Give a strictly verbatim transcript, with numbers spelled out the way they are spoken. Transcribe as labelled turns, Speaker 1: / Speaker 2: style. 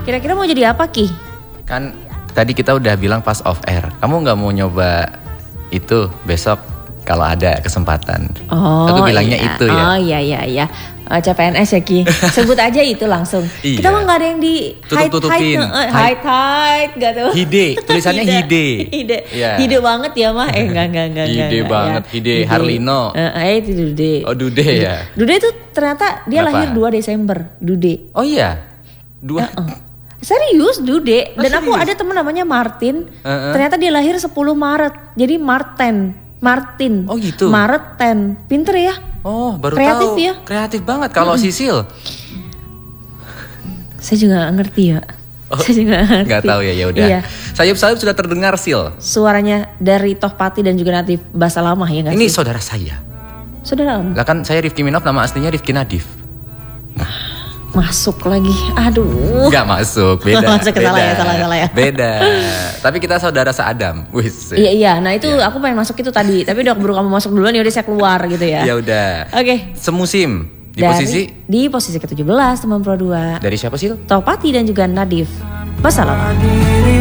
Speaker 1: Kira-kira mau jadi apa Ki?
Speaker 2: Kan tadi kita udah bilang pas off air. Kamu nggak mau nyoba itu besok kalau ada kesempatan?
Speaker 1: Oh,
Speaker 2: aku bilangnya
Speaker 1: iya.
Speaker 2: itu ya.
Speaker 1: Oh iya iya iya. Uh, C P N S ya Ki. Sebut aja itu langsung.
Speaker 2: Iya.
Speaker 1: Kita mah nggak ada yang di hide
Speaker 2: Tutup-tutupin.
Speaker 1: hide hide hide nggak tuh.
Speaker 2: Hide, tulisannya hide.
Speaker 1: Hide.
Speaker 2: Iya.
Speaker 1: Hide banget ya mah. Eh enggak enggak enggak.
Speaker 2: Hide
Speaker 1: enggak,
Speaker 2: banget,
Speaker 1: ya.
Speaker 2: Hide Harlino.
Speaker 1: Uh, eh itu Dude.
Speaker 2: Oh Dude ya.
Speaker 1: Dude itu ternyata dia
Speaker 2: Kenapa?
Speaker 1: lahir dua Desember. Dude.
Speaker 2: Oh iya. Dua.
Speaker 1: Uh-uh. Serius Dude.
Speaker 2: Oh,
Speaker 1: Dan aku
Speaker 2: serius?
Speaker 1: ada temen namanya Martin.
Speaker 2: Uh-uh.
Speaker 1: Ternyata dia lahir sepuluh Maret. Jadi Martin. Martin.
Speaker 2: Oh gitu.
Speaker 1: Maret ten. Pinter ya.
Speaker 2: Oh baru
Speaker 1: Kreatif
Speaker 2: tahu.
Speaker 1: ya?
Speaker 2: Kreatif banget kalau Sisil.
Speaker 1: Saya juga gak ngerti ya.
Speaker 2: Oh,
Speaker 1: Saya juga gak ngerti.
Speaker 2: Nggak tahu ya, ya udah.
Speaker 1: Iya.
Speaker 2: Sayup-sayup sudah terdengar Sil.
Speaker 1: Suaranya dari Tohpati dan juga Natif bahasa lama ya gak
Speaker 2: Ini
Speaker 1: sih?
Speaker 2: saudara saya.
Speaker 1: Saudara
Speaker 2: Lah kan saya Rifki Minov, nama aslinya Rifki Nadif.
Speaker 1: masuk lagi. Aduh.
Speaker 2: Nggak masuk, beda.
Speaker 1: Masuk ke
Speaker 2: beda.
Speaker 1: salah ya, salah, salah ya.
Speaker 2: Beda. Tapi kita saudara seadam. Wis.
Speaker 1: Iya iya. Nah itu
Speaker 2: Iya.
Speaker 1: aku pengen masuk itu tadi. Tapi udah keburu kamu masuk duluan ya udah saya keluar gitu ya.
Speaker 2: Ya udah.
Speaker 1: Oke.
Speaker 2: Semusim di
Speaker 1: Dari-
Speaker 2: posisi
Speaker 1: di posisi ke tujuh belas teman Pro dua.
Speaker 2: dari siapa sih?
Speaker 1: Tohpati dan juga Nadif. Wassalamualaikum.